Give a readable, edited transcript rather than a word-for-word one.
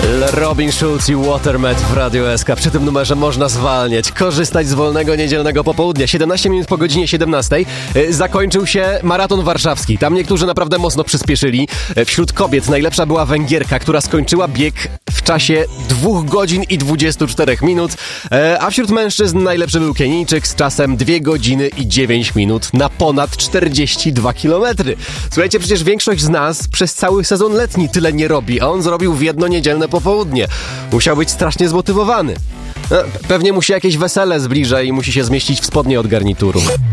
Robin Schulz i Watermed w Radio SK. Przy tym numerze można zwalniać, korzystać z wolnego niedzielnego popołudnia. 17 minut po godzinie 17 zakończył się maraton warszawski. Tam niektórzy naprawdę mocno przyspieszyli. Wśród kobiet najlepsza była Węgierka, która skończyła bieg w czasie 2 godzin i 24 minut. A wśród mężczyzn najlepszy był Kenijczyk z czasem 2 godziny i 9 minut na ponad 42 kilometry. Słuchajcie, przecież większość z nas przez cały sezon letni tyle nie robi, a on zrobił w jedno niedzielne popołudnie. Musiał być strasznie zmotywowany. Pewnie mu się jakieś wesele zbliża i musi się zmieścić w spodnie od garnituru.